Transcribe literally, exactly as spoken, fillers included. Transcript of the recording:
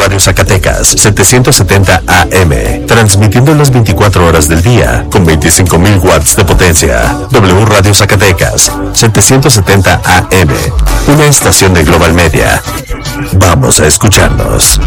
Radio Zacatecas, setecientos setenta A M, transmitiendo las veinticuatro horas del día, con veinticinco mil watts de potencia. W Radio Zacatecas, setecientos setenta A M, una estación de Global Media. Vamos a escucharnos.